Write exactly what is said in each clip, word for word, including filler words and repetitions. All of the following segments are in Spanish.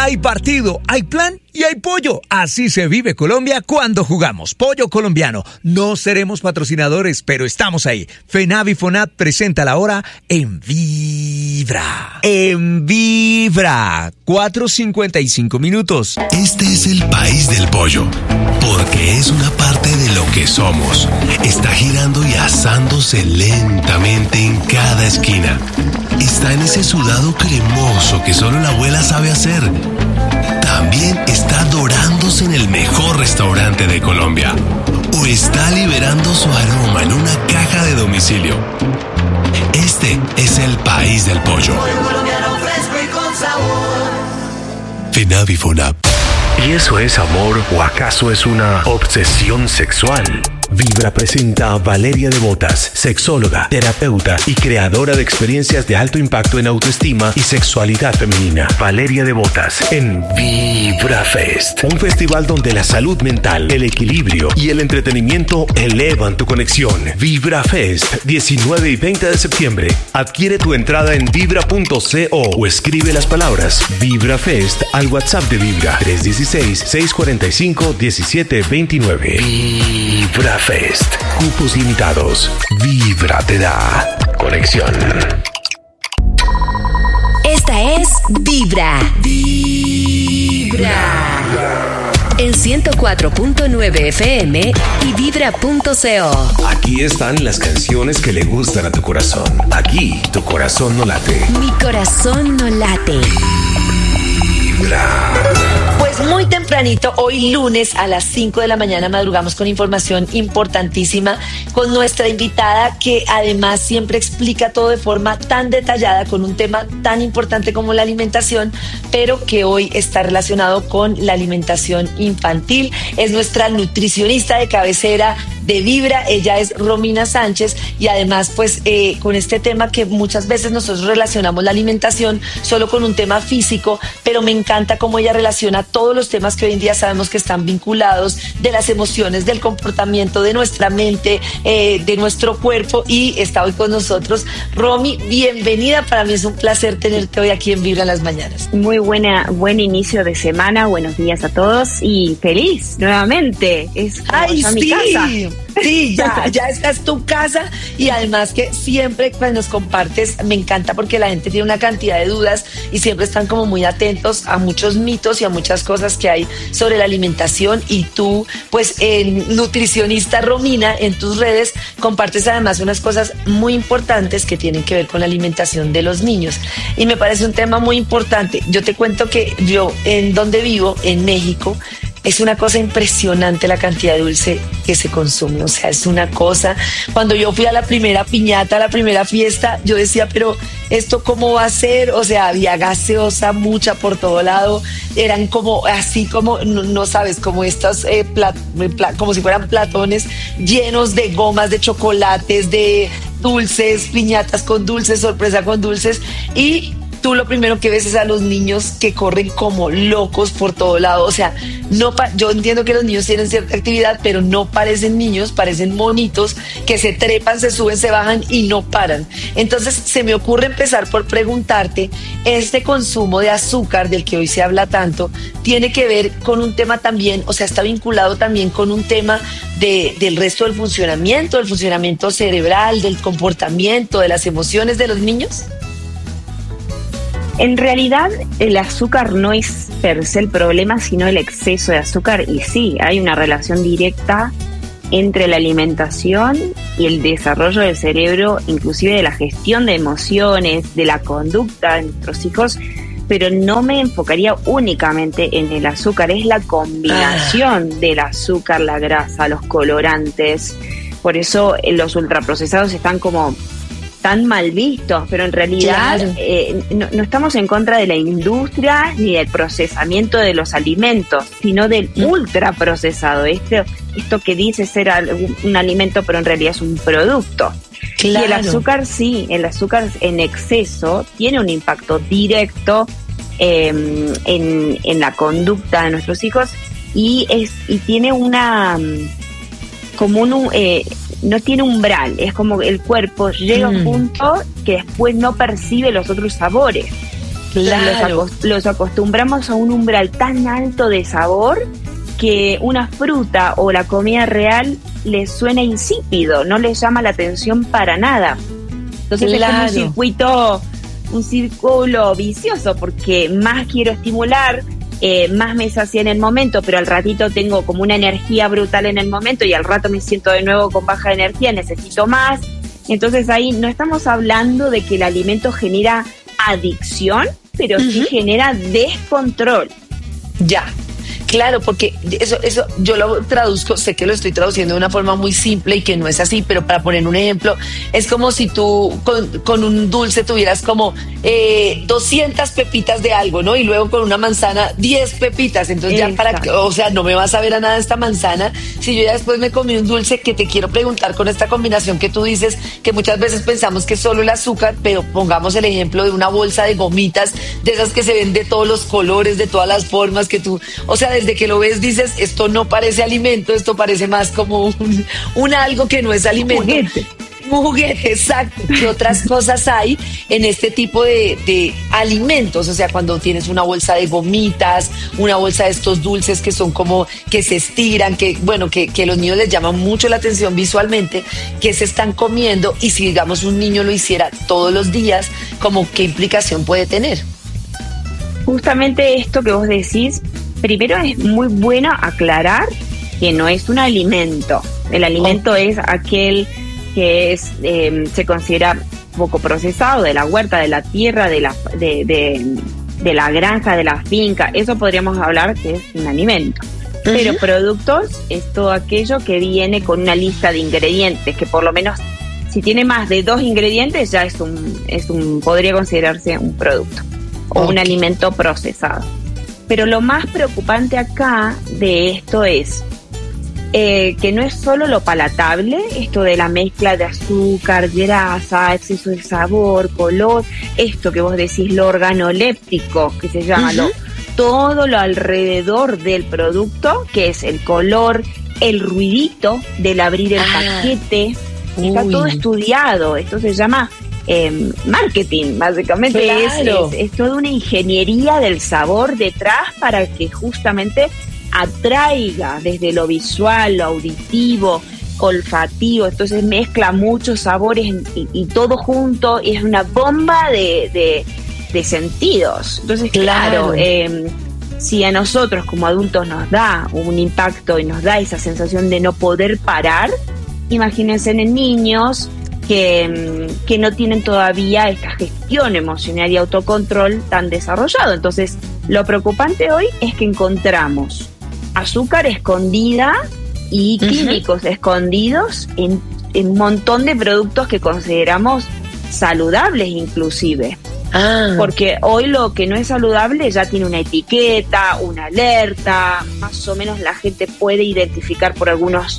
Hay partido, hay plan y hay pollo. Así se vive Colombia cuando jugamos. Pollo colombiano. No seremos patrocinadores, pero estamos ahí. FENAVI FONAT presenta la hora en Vibra. En Vibra. cuatro cincuenta y cinco minutos. Este es el país del pollo, porque es una parte de lo que somos. Está girando y asándose lentamente en cada esquina. Está en ese sudado cremoso que solo la abuela sabe hacer. También está dorándose en el mejor restaurante de Colombia. O está liberando su aroma en una caja de domicilio. Este es el país del pollo. FENAVI FONAT. ¿Y eso es amor o acaso es una obsesión sexual? Vibra presenta a Valeria de Botas, sexóloga, terapeuta y creadora de experiencias de alto impacto en autoestima y sexualidad femenina. Valeria de Botas en Vibra Fest, un festival donde la salud mental, el equilibrio y el entretenimiento elevan tu conexión. Vibra Fest, diecinueve y veinte de septiembre. Adquiere tu entrada en vibra punto co o escribe las palabras Vibra Fest al WhatsApp de Vibra tres uno seis, seis cuatro cinco, uno siete dos nueve. Vibra Fest. Cupos limitados. Vibra te da conexión. Esta es Vibra. Vibra. En ciento cuatro punto nueve F M y vibra punto co. Aquí están las canciones que le gustan a tu corazón. Aquí tu corazón no late. Mi corazón no late. Vibra. Pues muy tempranito, hoy lunes a las cinco de la mañana madrugamos con información importantísima con nuestra invitada que además siempre explica todo de forma tan detallada con un tema tan importante como la alimentación, pero que hoy está relacionado con la alimentación infantil. Es nuestra nutricionista de cabecera de Vibra, ella es Romina Sánchez y además pues eh, con este tema que muchas veces nosotros relacionamos la alimentación solo con un tema físico, pero me encanta cómo ella relaciona todos los temas que hoy en día sabemos que están vinculados de las emociones, del comportamiento, de nuestra mente, eh, de nuestro cuerpo, y está hoy con nosotros. Romy, bienvenida, para mí es un placer tenerte hoy aquí en Vibra en las mañanas. Muy buena, buen inicio de semana, buenos días a todos y feliz nuevamente. Es ¡Ay, ya sí! Mi casa. Sí, ya, ya esta es tu casa, y además que siempre cuando nos compartes me encanta porque la gente tiene una cantidad de dudas y siempre están como muy atentos a muchos mitos y a muchas cosas que hay sobre la alimentación, y tú pues en nutricionista Romina en tus redes compartes además unas cosas muy importantes que tienen que ver con la alimentación de los niños, y me parece un tema muy importante. Yo te cuento que yo en donde vivo, en México, es una cosa impresionante la cantidad de dulce que se consume. O sea, es una cosa. Cuando yo fui a la primera piñata, a la primera fiesta, yo decía, pero ¿esto cómo va a ser? O sea, había gaseosa mucha por todo lado. Eran como, así como, no, no sabes, como estas, eh, plat, plat, como si fueran platones llenos de gomas, de chocolates, de dulces, piñatas con dulces, sorpresa con dulces. Y tú lo primero que ves es a los niños que corren como locos por todo lado. O sea, no pa- yo entiendo que los niños tienen cierta actividad, pero no parecen niños, parecen monitos que se trepan, se suben, se bajan y no paran. Entonces se me ocurre empezar por preguntarte, este consumo de azúcar del que hoy se habla tanto, tiene que ver con un tema también, o sea, está vinculado también con un tema de, del resto del funcionamiento, del funcionamiento cerebral, del comportamiento, de las emociones de los niños. En realidad, el azúcar no es per se el problema, sino el exceso de azúcar. Y sí, hay una relación directa entre la alimentación y el desarrollo del cerebro, inclusive de la gestión de emociones, de la conducta de nuestros hijos, pero no me enfocaría únicamente en el azúcar. Es la combinación ah. del azúcar, la grasa, los colorantes. Por eso los ultraprocesados están como tan mal vistos, pero en realidad claro. eh, no, no estamos en contra de la industria ni del procesamiento de los alimentos, sino del mm. ultraprocesado, esto, esto que dice ser un, un alimento, pero en realidad es un producto. Claro. Y el azúcar sí, el azúcar en exceso tiene un impacto directo eh, en, en la conducta de nuestros hijos, y es y tiene una como un eh, no tiene umbral, es como el cuerpo llega mm. a un punto que después no percibe los otros sabores. Claro. Los, acost- los acostumbramos a un umbral tan alto de sabor que una fruta o la comida real les suena insípido, no les llama la atención para nada. Entonces Claro. es como un circuito, un círculo vicioso, porque más quiero estimular, eh, más me sacia en el momento, pero al ratito tengo como una energía brutal en el momento y al rato me siento de nuevo con baja energía, necesito más. Entonces ahí no estamos hablando de que el alimento genera adicción, pero uh-huh. sí genera descontrol. Ya. Claro, porque eso, eso yo lo traduzco, sé que lo estoy traduciendo de una forma muy simple y que no es así, pero para poner un ejemplo, es como si tú con, con un dulce tuvieras como eh, doscientas pepitas de algo, ¿no? Y luego con una manzana, diez pepitas. Entonces ya para, o sea, no me vas a ver a nada esta manzana. Si yo ya después me comí un dulce, que te quiero preguntar con esta combinación que tú dices, que muchas veces pensamos que es solo el azúcar, pero pongamos el ejemplo de una bolsa de gomitas, de esas que se ven de todos los colores, de todas las formas que tú, o sea, desde que lo ves dices, esto no parece alimento, esto parece más como un, un algo que no es alimento. Un juguete. Un juguete, exacto. ¿Qué otras cosas hay en este tipo de, de alimentos? O sea, cuando tienes una bolsa de gomitas, una bolsa de estos dulces que son como que se estiran, que bueno, que, que los niños les llaman mucho la atención visualmente, que se están comiendo, y si digamos un niño lo hiciera todos los días, como qué implicación puede tener. Justamente esto que vos decís, primero es muy bueno aclarar que no es un alimento. El alimento oh. es aquel que es eh, se considera poco procesado, de la huerta, de la tierra, de la, de, de, de la granja, de la finca. Eso podríamos hablar que es un alimento. Uh-huh. Pero productos es todo aquello que viene con una lista de ingredientes, que por lo menos si tiene más de dos ingredientes ya es un, es un podría considerarse un producto o okay. un alimento procesado. Pero lo más preocupante acá de esto es eh, que no es solo lo palatable, esto de la mezcla de azúcar, grasa, exceso de sabor, color, esto que vos decís, lo organoléptico, que se llama, uh-huh. lo, todo lo alrededor del producto, que es el color, el ruidito del abrir el ah. paquete, Uy. Está todo estudiado, esto se llama... Eh, marketing, básicamente. Claro. es, es, es toda una ingeniería del sabor detrás para que justamente atraiga desde lo visual, lo auditivo, olfativo. Entonces mezcla muchos sabores y, y todo junto, y es una bomba de, de, de sentidos. Entonces claro, claro eh, si a nosotros como adultos nos da un impacto y nos da esa sensación de no poder parar, imagínense en niños Que, que no tienen todavía esta gestión emocional y autocontrol tan desarrollado. Entonces, lo preocupante hoy es que encontramos azúcar escondida y uh-huh. químicos escondidos en, en un montón de productos que consideramos saludables inclusive. Ah. Porque hoy lo que no es saludable ya tiene una etiqueta, una alerta, más o menos la gente puede identificar por algunos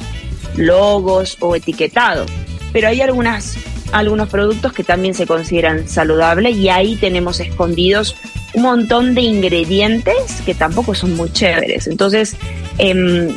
logos o etiquetados. Pero hay algunas, algunos productos que también se consideran saludables y ahí tenemos escondidos un montón de ingredientes que tampoco son muy chéveres. Entonces, eh,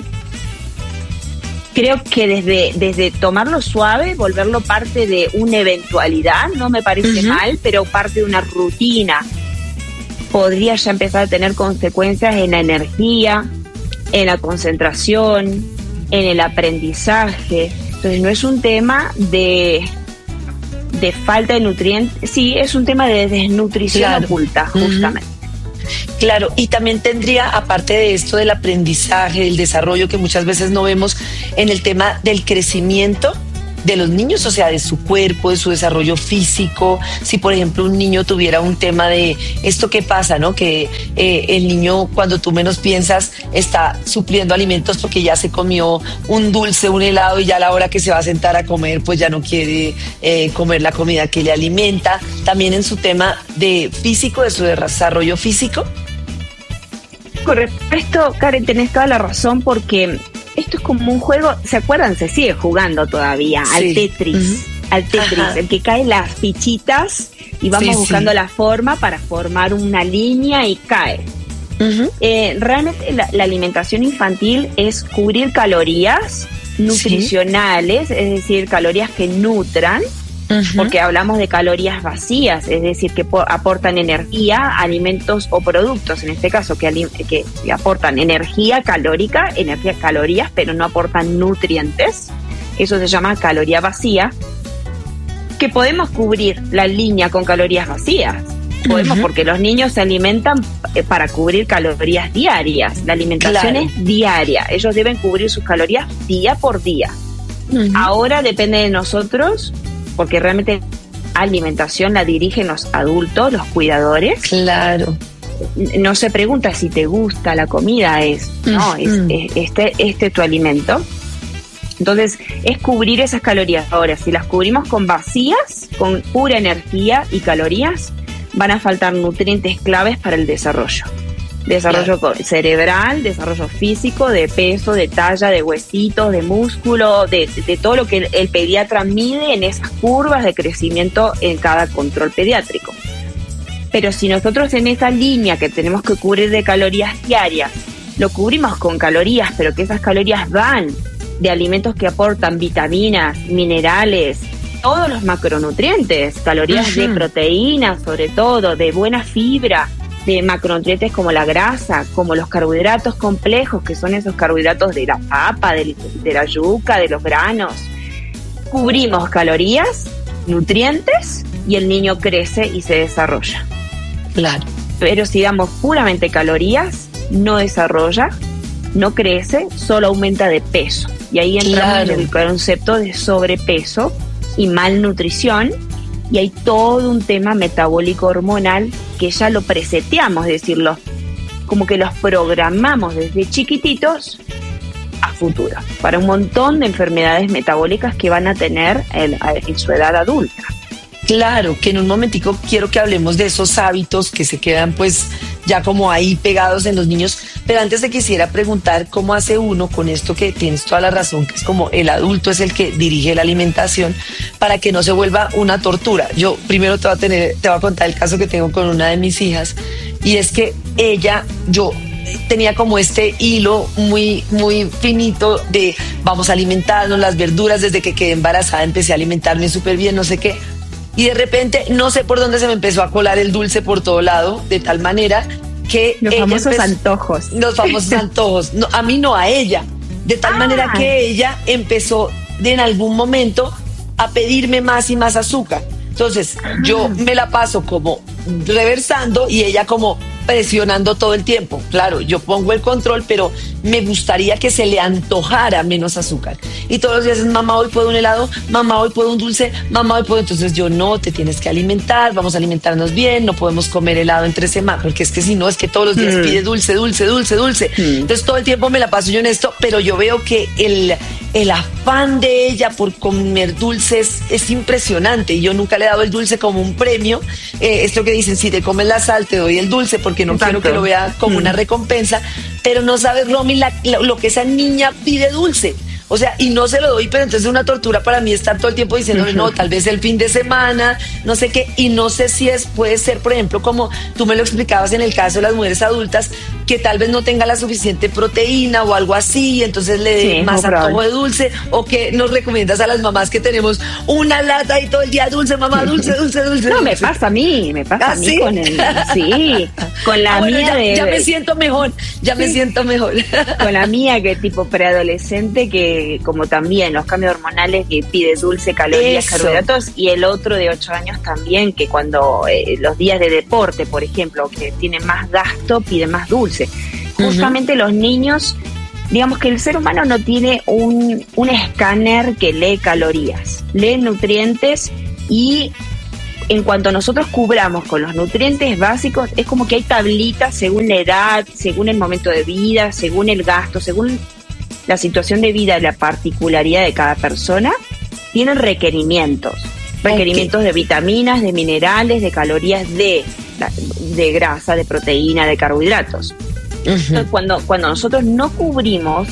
creo que desde, desde tomarlo suave, volverlo parte de una eventualidad, no me parece uh-huh. mal, pero parte de una rutina, podría ya empezar a tener consecuencias en la energía, en la concentración, en el aprendizaje. Entonces no es un tema de, de falta de nutrientes, sí, es un tema de desnutrición claro. oculta, justamente. Uh-huh. Claro, y también tendría, aparte de esto del aprendizaje, del desarrollo que muchas veces no vemos, en el tema del crecimiento de los niños, o sea, de su cuerpo, de su desarrollo físico. Si, por ejemplo, un niño tuviera un tema de esto que pasa, ¿no? Que eh, el niño, cuando tú menos piensas, está supliendo alimentos porque ya se comió un dulce, un helado, y ya a la hora que se va a sentar a comer, pues ya no quiere eh, comer la comida que le alimenta. También en su tema de físico, de su desarrollo físico. Correcto. Esto, Karen, tenés toda la razón, porque esto es como un juego, ¿se acuerdan? Se sigue jugando todavía sí. al Tetris, uh-huh. al Tetris, Ajá. el que caen las fichitas y vamos sí, buscando sí. la forma para formar una línea y cae. Uh-huh. Eh, realmente la, la alimentación infantil es cubrir calorías nutricionales, sí. es decir, calorías que nutran, Uh-huh. Porque hablamos de calorías vacías, es decir, que po- aportan energía, alimentos o productos, en este caso, que, ali- que aportan energía calórica, energía calorías, pero no aportan nutrientes. Eso se llama caloría vacía, que podemos cubrir la línea con calorías vacías. Podemos, uh-huh. porque los niños se alimentan para cubrir calorías diarias. La alimentación claro. es diaria. Ellos deben cubrir sus calorías día por día. Uh-huh. Ahora depende de nosotros, porque realmente la alimentación la dirigen los adultos, los cuidadores. Claro. No se pregunta si te gusta la comida, es, uh-huh. no, es, es este, este es tu alimento. Entonces, es cubrir esas calorías. Ahora, si las cubrimos con vacías, con pura energía y calorías, van a faltar nutrientes claves para el desarrollo. Desarrollo claro. cerebral, desarrollo físico, de peso, de talla, de huesitos, de músculo, de, de todo lo que el, el pediatra mide en esas curvas de crecimiento en cada control pediátrico. Pero si nosotros en esa línea que tenemos que cubrir de calorías diarias, lo cubrimos con calorías, pero que esas calorías van de alimentos que aportan vitaminas, minerales, todos los macronutrientes, calorías uh-huh. de proteínas sobre todo, de buena fibra, de macronutrientes como la grasa, como los carbohidratos complejos, que son esos carbohidratos de la papa, de, de la yuca, de los granos. Cubrimos calorías, nutrientes, y el niño crece y se desarrolla. Claro. Pero si damos puramente calorías, no desarrolla, no crece, solo aumenta de peso. Y ahí entramos claro. en el concepto de sobrepeso y malnutrición, y hay todo un tema metabólico hormonal que ya lo preseteamos, es decir, los, como que los programamos desde chiquititos a futuro, para un montón de enfermedades metabólicas que van a tener en, en su edad adulta. Claro, que en un momentico quiero que hablemos de esos hábitos que se quedan pues ya como ahí pegados en los niños, pero antes te quisiera preguntar cómo hace uno con esto, que tienes toda la razón, que es como el adulto es el que dirige la alimentación, para que no se vuelva una tortura. Yo primero te voy a tener, te voy a contar el caso que tengo con una de mis hijas, y es que ella, yo tenía como este hilo muy, muy finito de vamos a alimentarnos, las verduras, desde que quedé embarazada empecé a alimentarme súper bien, no sé qué. Y de repente, no sé por dónde se me empezó a colar el dulce por todo lado, de tal manera que... Los famosos empezó, antojos. Los famosos antojos. No, a mí no, a ella. De tal ah. manera que ella empezó de, en algún momento a pedirme más y más azúcar. Entonces, ah. yo me la paso como reversando y ella como presionando todo el tiempo. Claro, yo pongo el control, pero me gustaría que se le antojara menos azúcar. Y todos los días es, mamá, hoy puedo un helado, mamá, hoy puedo un dulce, mamá, hoy puedo. Entonces yo, no, te tienes que alimentar, vamos a alimentarnos bien, no podemos comer helado entre semanas, porque es que si no, es que todos los días mm. pide dulce, dulce, dulce, dulce. Mm. Entonces todo el tiempo me la paso yo en esto, pero yo veo que el, el afán de ella por comer dulces es impresionante, y yo nunca le he dado el dulce como un premio. Eh, esto que dicen, si te comes la sal, te doy el dulce, porque no Exacto. quiero que lo vea como mm. una recompensa, pero no sabes, Romy, la, la, lo que esa niña pide dulce. O sea, y no se lo doy, pero entonces es una tortura para mí estar todo el tiempo diciéndole, uh-huh. no, tal vez el fin de semana, no sé qué, y no sé si es, puede ser, por ejemplo, como tú me lo explicabas en el caso de las mujeres adultas, que tal vez no tenga la suficiente proteína o algo así, y entonces le dé sí, más antojo de dulce, o que nos recomiendas a las mamás que tenemos una lata y todo el día dulce, mamá, dulce, dulce, dulce. No, dulce. me pasa a mí, me pasa ¿Ah, a mí sí? con el, sí, con la ah, bueno, mía ya, de... Ya me siento mejor, ya sí. me siento mejor. Con la mía que tipo preadolescente, que como también los cambios hormonales, que pide dulce, calorías, Eso. carbohidratos, y el otro de ocho años también, que cuando eh, los días de deporte, por ejemplo, que tiene más gasto, pide más dulce. Uh-huh. Justamente los niños, digamos que el ser humano no tiene un, un escáner que lee calorías, lee nutrientes, y en cuanto nosotros cubramos con los nutrientes básicos, es como que hay tablitas según la edad, según el momento de vida, según el gasto, según la situación de vida y la particularidad de cada persona, tienen requerimientos. Requerimientos okay. de vitaminas, de minerales, de calorías, de, de grasa, de proteína, de carbohidratos. Uh-huh. Entonces, cuando, cuando nosotros no cubrimos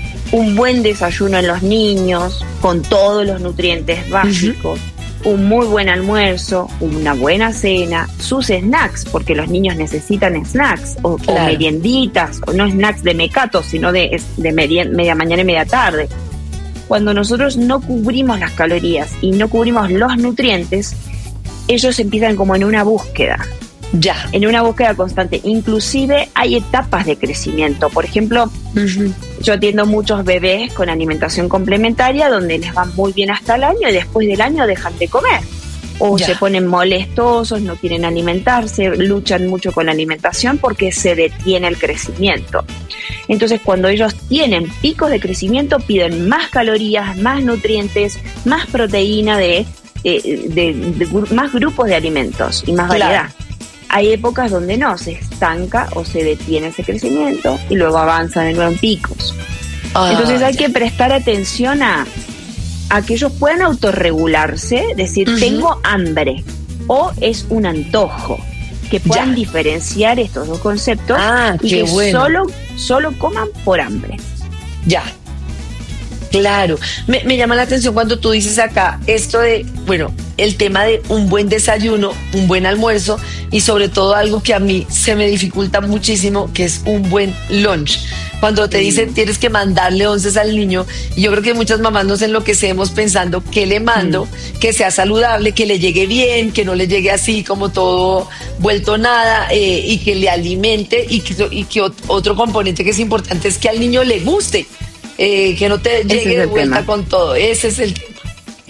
un buen desayuno en los niños, con todos los nutrientes básicos, uh-huh. un muy buen almuerzo, una buena cena, sus snacks, porque los niños necesitan snacks, o, claro. o merienditas, o no snacks de mecato, sino de, de media, media mañana y media tarde. cuando nosotros no cubrimos las calorías y no cubrimos los nutrientes, ellos empiezan como en una búsqueda. Ya. En una búsqueda constante. Inclusive hay etapas de crecimiento. Por ejemplo, uh-huh. yo atiendo muchos bebés con alimentación complementaria donde les va muy bien hasta el año y después del año dejan de comer. O ya. se ponen molestosos, no quieren alimentarse, luchan mucho con la alimentación porque se detiene el crecimiento. Entonces, cuando ellos tienen picos de crecimiento, piden más calorías, más nutrientes, más proteína, de, de, de, de, de más grupos de alimentos y más variedad. Claro. Hay épocas donde no, se estanca o se detiene ese crecimiento y luego avanza de nuevo en picos. Ah, Entonces hay que prestar atención a, a que ellos puedan autorregularse, decir, uh-huh. tengo hambre o es un antojo, que puedan ya. diferenciar estos dos conceptos ah, y que bueno. solo, solo coman por hambre. Ya. Claro, me, me llama la atención cuando tú dices acá esto de, bueno, el tema de un buen desayuno, un buen almuerzo y sobre todo algo que a mí se me dificulta muchísimo, que es un buen lunch. Cuando te dicen tienes que mandarle onces al niño, y yo creo que muchas mamás nos enloquecemos pensando qué le mando, mm. que sea saludable, que le llegue bien, que no le llegue así como todo vuelto nada, eh, y que le alimente, y que, y que otro componente que es importante es que al niño le guste. Eh, que no te llegue de vuelta tema. Con todo. Ese es el tema.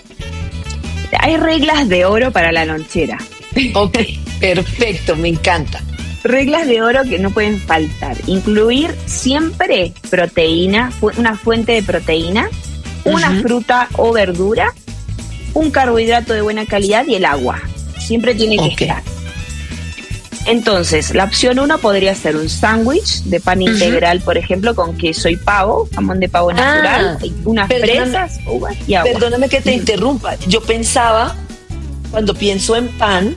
Hay reglas de oro para la lonchera. Ok, perfecto, me encanta. Reglas de oro que no pueden faltar. Incluir siempre proteína, una fuente de proteína, uh-huh. una fruta o verdura, un carbohidrato de buena calidad y el agua. Siempre tiene que okay. estar. Entonces, la opción uno podría ser un sándwich de pan uh-huh. integral, por ejemplo, con queso y pavo, jamón de pavo natural, ah, unas fresas, uvas y agua. Perdóname que te uh-huh. interrumpa. Yo pensaba, cuando pienso en pan,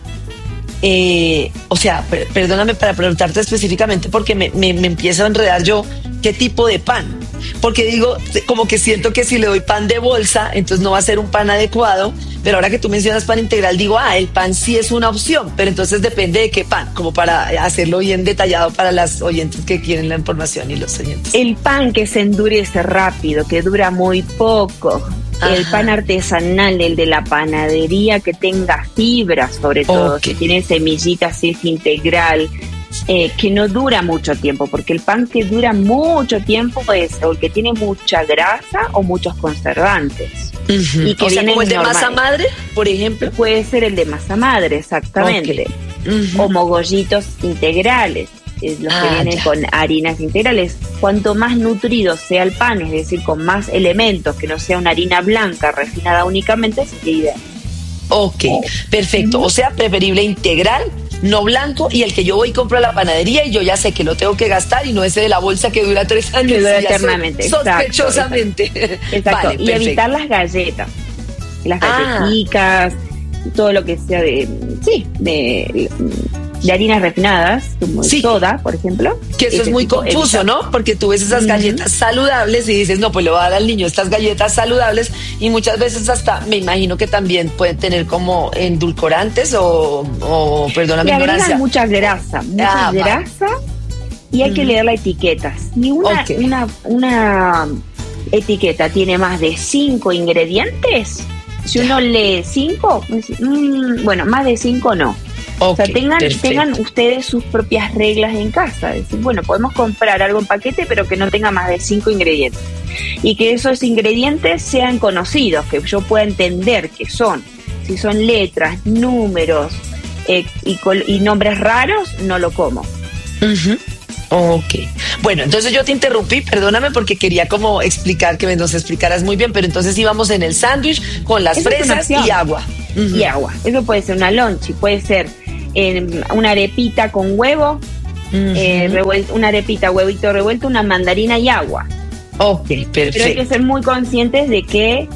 eh, o sea, per- perdóname para preguntarte específicamente porque me, me, me empiezo a enredar yo, ¿qué tipo de pan? Porque digo, como que siento que si le doy pan de bolsa, entonces no va a ser un pan adecuado, pero ahora que tú mencionas pan integral, digo, ah, el pan sí es una opción, pero entonces depende de qué pan, como para hacerlo bien detallado para las oyentes que quieren la información y los oyentes. El pan que se endurece rápido, que dura muy poco, ajá. el pan artesanal, el de la panadería, que tenga fibra sobre todo, okay. que tiene semillitas, si es integral, Eh, que no dura mucho tiempo, porque el pan que dura mucho tiempo es o el que tiene mucha grasa o muchos conservantes. Uh-huh. Y que o sea, como el de normales. Masa madre, por ejemplo. Puede ser el de masa madre, exactamente. Okay. Uh-huh. O mogollitos integrales, es los ah, que vienen ya. con harinas integrales. Cuanto más nutrido sea el pan, es decir, con más elementos, que no sea una harina blanca refinada únicamente, sería ideal. Ok, perfecto. Uh-huh. O sea, preferible integral, no blanco, y el que yo voy y compro a la panadería y yo ya sé que lo tengo que gastar y no ese de la bolsa que dura tres años. Que dura eternamente. So, sospechosamente. Exacto. exacto. Vale, y perfecto. Evitar las galletas, las galletitas, ah. todo lo que sea de, sí, de, de harinas refinadas, como sí. soda, por ejemplo. Que eso es muy confuso, evitar. ¿no? Porque tú ves esas uh-huh. galletas saludables y dices, no, pues le voy a dar al niño estas galletas saludables, y muchas veces hasta, me imagino que también pueden tener como endulcorantes o, o perdóname, le agregan mucha grasa, mucha ah, grasa, vale. y hay uh-huh. que leer la etiqueta. Si una, okay. una, una etiqueta tiene más de cinco ingredientes, si uno lee cinco, mmm, bueno, más de cinco no. Okay, o sea, tengan, tengan ustedes sus propias reglas en casa. Es decir, bueno, podemos comprar algo en paquete, pero que no tenga más de cinco ingredientes. Y que esos ingredientes sean conocidos, que yo pueda entender qué son. Si son letras, números eh, y, col- y nombres raros, no lo como. Uh-huh. Ok. Bueno, entonces yo te interrumpí, perdóname, porque quería como explicar, que nos explicaras muy bien, pero entonces íbamos en el sándwich con las Esa fresas y agua. Uh-huh. Y agua. Eso puede ser una lonchi, puede ser eh, una arepita con huevo, uh-huh. eh, revuelto, una arepita, huevito revuelto, una mandarina y agua. Ok, perfecto. Pero hay que ser muy conscientes de que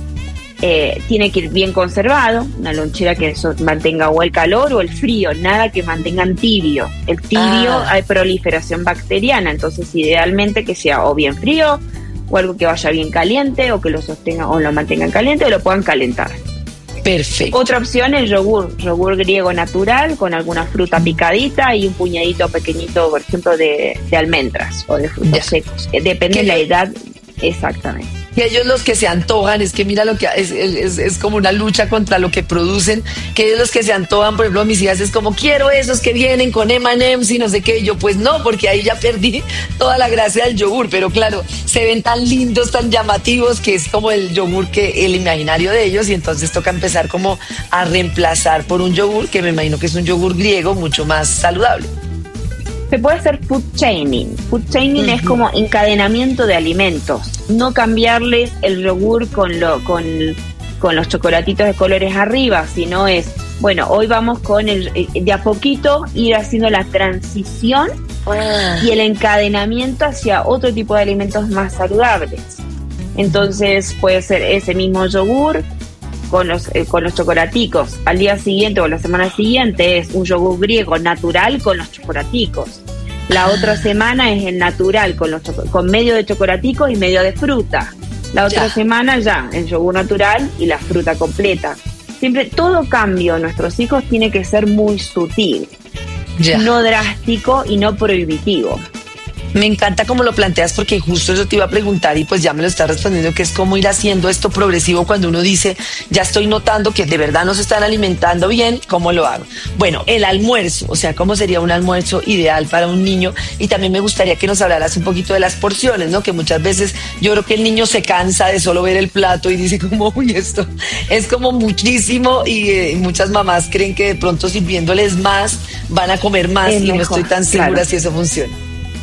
eh, tiene que ir bien conservado, una lonchera que eso mantenga o el calor o el frío, nada que mantengan tibio. El tibio ah. hay proliferación bacteriana, entonces idealmente que sea o bien frío o algo que vaya bien caliente, o que lo sostenga o lo mantengan caliente o lo puedan calentar. Perfecto. Otra opción es yogur, yogur griego natural con alguna fruta picadita y un puñadito pequeñito, por ejemplo, de, de almendras o de frutos ya. secos. Depende de la edad Exactamente. Y ellos los que se antojan, es que mira lo que es, es, es como una lucha contra lo que producen, que ellos los que se antojan, por ejemplo, mis hijas es como, quiero esos que vienen con eme and eme's y no sé qué, y yo pues no, porque ahí ya perdí toda la gracia del yogur, pero claro, se ven tan lindos, tan llamativos, que es como el yogur que el imaginario de ellos, y entonces toca empezar como a reemplazar por un yogur, que me imagino que es un yogur griego mucho más saludable. Se puede hacer food chaining. Food chaining uh-huh. es como encadenamiento de alimentos. No cambiarles el yogur con, lo, con, con los chocolatitos de colores arriba, sino es, bueno, hoy vamos con el de a poquito ir haciendo la transición uh. y el encadenamiento hacia otro tipo de alimentos más saludables. Entonces puede ser ese mismo yogur con los, eh, con los chocolaticos. Al día siguiente o la semana siguiente es un yogur griego natural con los chocolaticos. La otra semana es el natural con, los choco- con medio de chocolaticos y medio de fruta. La otra ya. semana ya el yogur natural y la fruta completa. Siempre todo cambio en nuestros hijos tiene que ser muy sutil, ya. no drástico y no prohibitivo. Me encanta cómo lo planteas, porque justo eso te iba a preguntar y pues ya me lo estás respondiendo, que es cómo ir haciendo esto progresivo cuando uno dice, ya estoy notando que de verdad no se están alimentando bien, ¿cómo lo hago? Bueno, el almuerzo, o sea, ¿cómo sería un almuerzo ideal para un niño? Y también me gustaría que nos hablaras un poquito de las porciones, ¿no? Que muchas veces yo creo que el niño se cansa de solo ver el plato y dice como, uy, esto es como muchísimo, y eh, muchas mamás creen que de pronto sirviéndoles más van a comer más, es y mejor, no estoy tan segura claro. si eso funciona.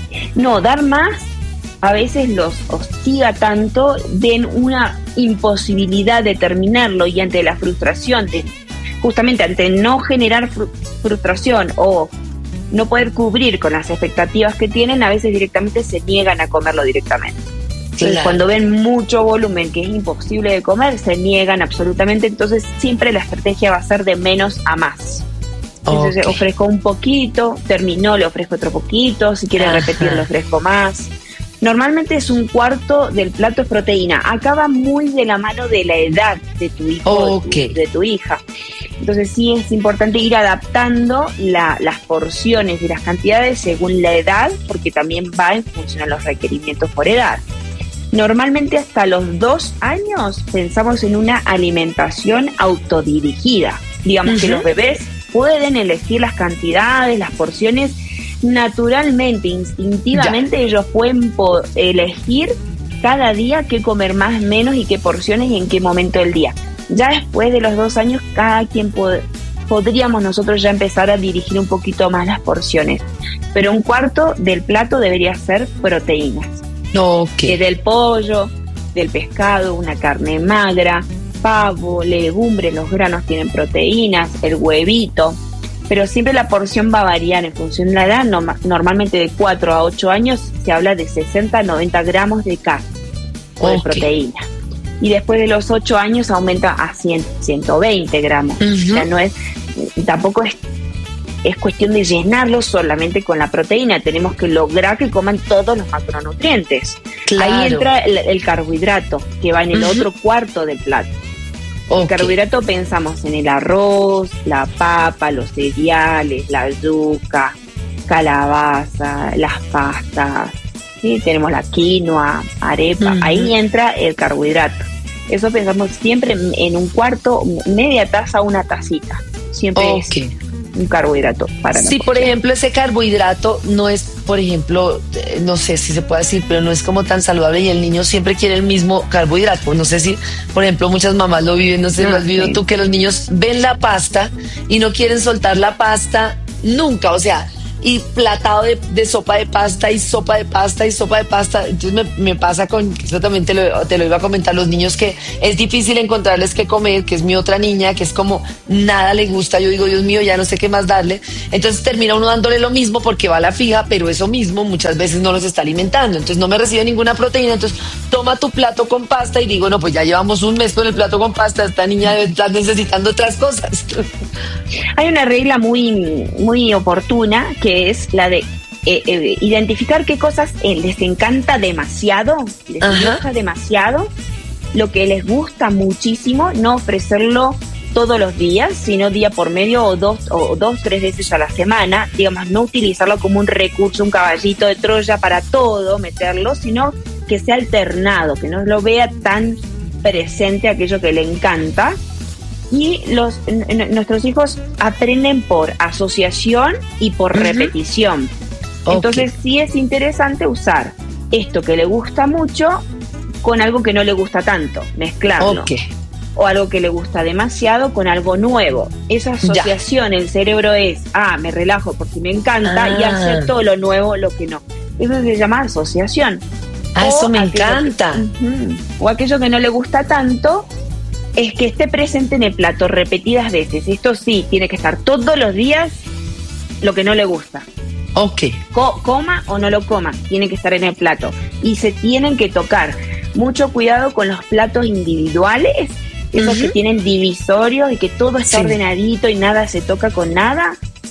No, dar más a veces los hostiga tanto, den una imposibilidad de terminarlo, y ante la frustración, de, justamente ante no generar fru- frustración o no poder cubrir con las expectativas que tienen, a veces directamente se niegan a comerlo directamente. Entonces, claro. cuando ven mucho volumen que es imposible de comer, se niegan absolutamente, entonces siempre la estrategia va a ser de menos a más. Entonces okay. ofrezco un poquito, terminó, le ofrezco otro poquito, si quiere Ajá. repetir le ofrezco más. Normalmente es un cuarto del plato es proteína. Acá va muy de la mano de la edad de tu hijo okay. o de tu hija. Entonces sí es importante ir adaptando la, las porciones y las cantidades según la edad, porque también va en función a los requerimientos por edad. Normalmente hasta los dos años pensamos en una alimentación autodirigida. Digamos uh-huh. que los bebés pueden elegir las cantidades, las porciones naturalmente, instintivamente. Ya. Ellos pueden po- elegir cada día qué comer más, menos y qué porciones y en qué momento del día. Ya después de los dos años, cada quien pod- podríamos nosotros ya empezar a dirigir un poquito más las porciones. Pero un cuarto del plato debería ser proteínas. Okay. Que del pollo, del pescado, una carne magra, pavo, legumbres, los granos tienen proteínas, el huevito, pero siempre la porción va a variar en función de la edad. No, normalmente de cuatro a ocho años se habla de sesenta a noventa gramos de carne o okay. de proteína, y después de los ocho años aumenta a cien, ciento veinte gramos. Uh-huh. O sea, no es, tampoco es es cuestión de llenarlo solamente con la proteína, tenemos que lograr que coman todos los macronutrientes. Claro. Ahí entra el, el carbohidrato, que va en el uh-huh. otro cuarto del plato. Okay. El carbohidrato pensamos en el arroz, la papa, los cereales, la yuca, calabaza, las pastas, ¿sí? Tenemos la quinoa, arepa, uh-huh. ahí entra el carbohidrato. Eso pensamos siempre en un cuarto, media taza, una tacita. Siempre okay. es un carbohidrato para sí, por ejemplo, ese carbohidrato no es, por ejemplo, no sé si se puede decir, pero no es como tan saludable, y el niño siempre quiere el mismo carbohidrato. No sé si, por ejemplo, muchas mamás lo viven, no sé si ah, lo has vivido sí. tú, que los niños ven la pasta y no quieren soltar la pasta nunca, o sea, y platado de, de sopa de pasta y sopa de pasta y sopa de pasta. Entonces me, me pasa con, eso también te lo, te lo iba a comentar, los niños que es difícil encontrarles qué comer, que es mi otra niña, que es como nada le gusta. Yo digo, Dios mío, ya no sé qué más darle. Entonces termina uno dándole lo mismo porque va a la fija, pero eso mismo muchas veces no los está alimentando. Entonces no me recibe ninguna proteína. Entonces toma tu plato con pasta y digo, no, pues ya llevamos un mes con el plato con pasta, esta niña debe estar necesitando otras cosas. Hay una regla muy, muy oportuna, que es la de eh, eh, identificar qué cosas eh, les encanta demasiado, les gusta demasiado, lo que les gusta muchísimo, no ofrecerlo todos los días, sino día por medio o dos o dos, tres veces a la semana. Digamos, no utilizarlo como un recurso, un caballito de Troya para todo, meterlo, sino que sea alternado, que no lo vea tan presente aquello que le encanta. Y los n- nuestros hijos aprenden por asociación y por uh-huh. repetición. Okay. Entonces sí es interesante usar esto que le gusta mucho con algo que no le gusta tanto, mezclarlo. Okay. O algo que le gusta demasiado con algo nuevo. Esa asociación, ya. El cerebro es, ah, me relajo porque me encanta, ah. y acepto lo nuevo, lo que no. Eso se llama asociación. Ah, o eso me encanta. Que, uh-huh, o aquello que no le gusta tanto es que esté presente en el plato repetidas veces. Esto sí, tiene que estar todos los días lo que no le gusta. Ok. Co- coma o no lo coma, tiene que estar en el plato. Y se tienen que tocar. Mucho cuidado con los platos individuales, esos uh-huh. que tienen divisorios y que todo está sí. ordenadito y nada se toca con nada.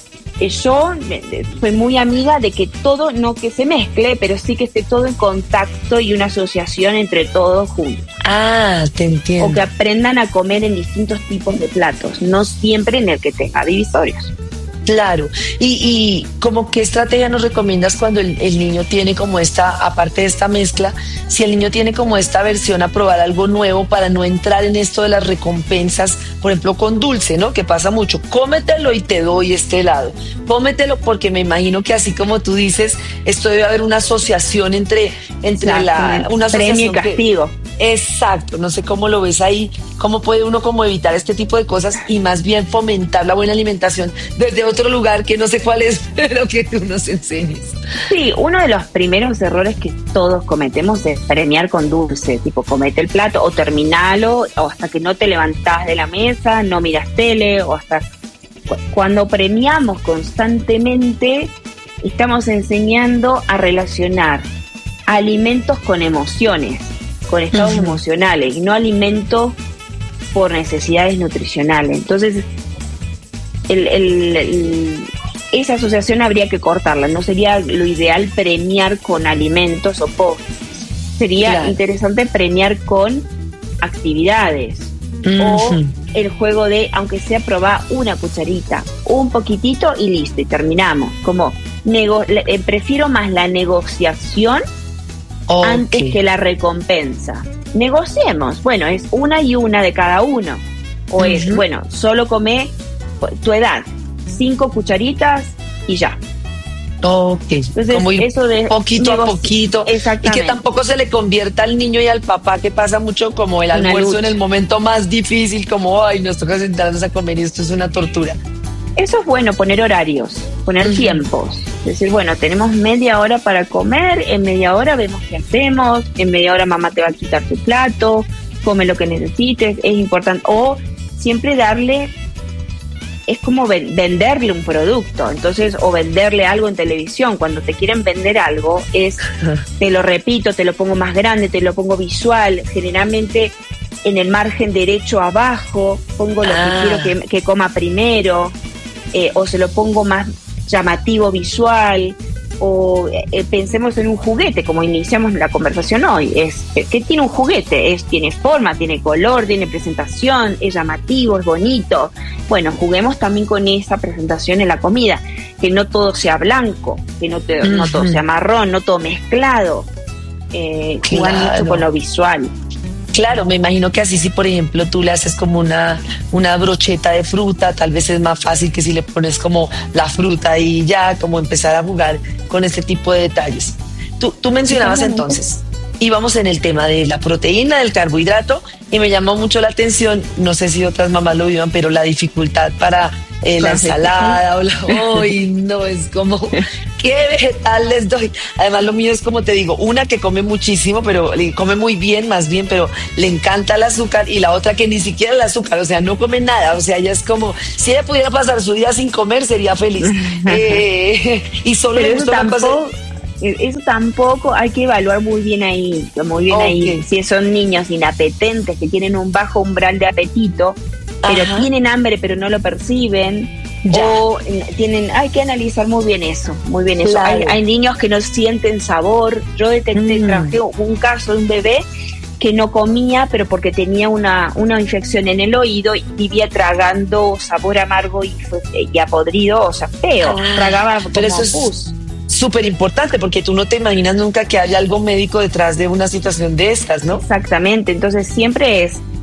Yo soy muy amiga de que todo, no que se mezcle, pero sí que esté todo en contacto y una asociación entre todos juntos. Ah, te entiendo. O que aprendan a comer en distintos tipos de platos, no siempre en el que tenga divisorios. Claro. Y, y como qué estrategia nos recomiendas cuando el, el niño tiene como esta, aparte de esta mezcla, si el niño tiene como esta versión a probar algo nuevo para no entrar en esto de las recompensas, por ejemplo con dulce, ¿no? Que pasa mucho, cómetelo y te doy este helado, cómetelo, porque me imagino que así como tú dices, esto debe haber una asociación entre, entre exacto, la, una asociación premio y castigo. Que, exacto, no sé cómo lo ves ahí, cómo puede uno como evitar este tipo de cosas y más bien fomentar la buena alimentación desde otro lugar que no sé cuál es, pero que tú nos enseñes. Sí, uno de los primeros errores que todos cometemos es premiar con dulce, tipo comete el plato o terminalo, o hasta que no te levantás de la mesa, no miras tele, o hasta cuando premiamos constantemente estamos enseñando a relacionar alimentos con emociones, con estados uh-huh. emocionales, y no alimentos por necesidades nutricionales. Entonces el, el, el, esa asociación habría que cortarla. No sería lo ideal premiar con alimentos o postres. Sería claro. interesante premiar con actividades uh-huh. o el juego de, aunque sea probar una cucharita, un poquitito y listo, y terminamos. Como nego- eh, prefiero más la negociación okay. antes que la recompensa. Negociemos, bueno, es una y una de cada uno. O uh-huh. es, bueno, solo come tu edad, cinco cucharitas y ya. Ok, entonces, como eso de poquito negoci- a poquito. Exactamente. Y que tampoco se le convierta al niño y al papá, que pasa mucho como el una almuerzo lucha. En el momento más difícil, como, ay, nos toca sentarnos a comer y esto es una tortura. Eso es bueno, poner horarios, poner uh-huh. tiempos. Es decir, bueno, tenemos media hora para comer, en media hora vemos qué hacemos, en media hora mamá te va a quitar tu plato, come lo que necesites, es importante. O siempre darle, es como ven, venderle un producto, entonces, o venderle algo en televisión. Cuando te quieren vender algo, es, te lo repito, te lo pongo más grande, te lo pongo visual, generalmente en el margen derecho abajo, pongo lo ah. que quiero que, que coma primero. Eh, o se lo pongo más llamativo visual, o eh, pensemos en un juguete, como iniciamos la conversación hoy. Es ¿qué tiene un juguete? Es, tiene forma, tiene color, tiene presentación, es llamativo, es bonito. Bueno, juguemos también con esa presentación en la comida, que no todo sea blanco, que no, te, uh-huh. no todo sea marrón, no todo mezclado, eh, claro. Jugar mucho con lo visual. Claro, me imagino que así si por ejemplo tú le haces como una, una brocheta de fruta, tal vez es más fácil que si le pones como la fruta y ya, como empezar a jugar con este tipo de detalles. Tú, tú mencionabas entonces, íbamos en el tema de la proteína, del carbohidrato, y me llamó mucho la atención, no sé si otras mamás lo vivan, pero la dificultad para eh, la ensalada o la... ¡Ay, no! Es como... ¿Qué vegetal les doy? Además, lo mío es, como te digo, una que come muchísimo, pero le come muy bien, más bien, pero le encanta el azúcar, y la otra que ni siquiera el azúcar, o sea, no come nada. O sea, ella es como, si ella pudiera pasar su día sin comer, sería feliz. eh, y solo pero le gusta una cosa... Eso tampoco hay que evaluar muy bien ahí, muy bien okay. ahí. Si son niños inapetentes que tienen un bajo umbral de apetito, pero Ajá. tienen hambre pero no lo perciben, ya. o tienen, hay que analizar muy bien eso, muy bien eso. Claro. Hay, hay niños que no sienten sabor. Yo detecté, mm. trabajé un caso de un bebé que no comía, pero porque tenía una, una infección en el oído y vivía tragando sabor amargo y, y apodrido, o sea, feo, ah, tragaba como pero eso es... pus. súper importante porque tú no te imaginas nunca que haya algo médico detrás de una situación de estas, ¿no? Exactamente, entonces siempre es